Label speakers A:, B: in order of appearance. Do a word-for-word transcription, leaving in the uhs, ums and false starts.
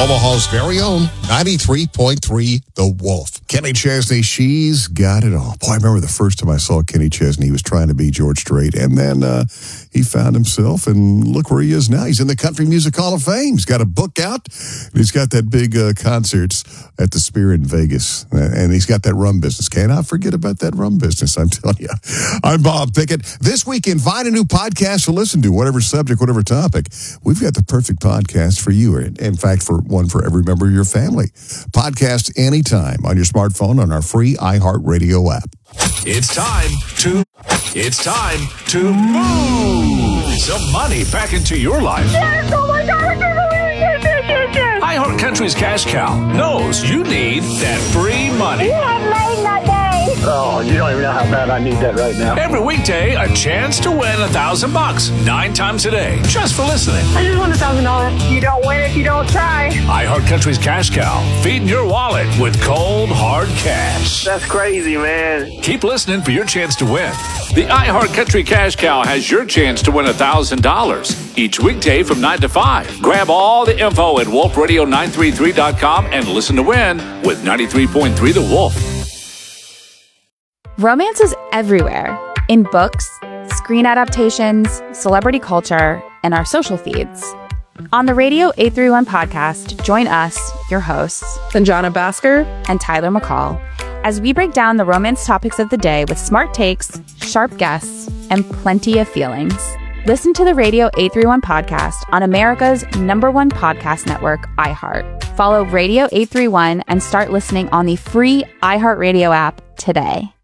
A: Omaha's very own ninety-three point three The Wolf.
B: Kenny Chesney, she's got it all. Boy, I remember the first time I saw Kenny Chesney, he was trying to be George Strait, and then uh, he found himself, and look where he is now. He's in the Country Music Hall of Fame. He's got a book out, and he's got that big uh, concerts at the Sphere in Vegas, and he's got that rum business. Cannot forget about that rum business, I'm telling you. I'm Bob Pickett. This weekend, find a new podcast to listen to, whatever subject, whatever topic. We've got the perfect podcast for you. In fact, for one for every member of your family. Podcast anytime on your smartphone on our free iHeartRadio app.
C: It's time to, it's time to move some money back into your life.
D: Yes, oh my God, I can't believe it. Yes, yes, yes.
C: iHeart Country's Cash Cow knows you need that free money.
D: You have made my day.
E: Oh, you don't even know how bad I need that right now.
C: Every weekday, a chance to win a thousand bucks nine times a day, just for listening.
D: I just won a thousand dollars. You don't win if you don't try.
C: iHeart Country's Cash Cow, feeding your wallet with cold, hard cash.
E: That's crazy, man.
C: Keep listening for your chance to win. The iHeart Country Cash Cow has your chance to win a thousand dollars each weekday from nine to five. Grab all the info at wolf radio nine three three dot com and listen to win with ninety-three point three The Wolf.
F: Romance is everywhere, in books, screen adaptations, celebrity culture, and our social feeds. On the Radio eight thirty-one podcast, join us, your hosts,
G: Sanjana Bhaskar
F: and Tyler McCall, as we break down the romance topics of the day with smart takes, sharp guests, and plenty of feelings. Listen to the Radio eight thirty-one podcast on America's number one podcast network, iHeart. Follow Radio eight thirty-one and start listening on the free iHeartRadio app today.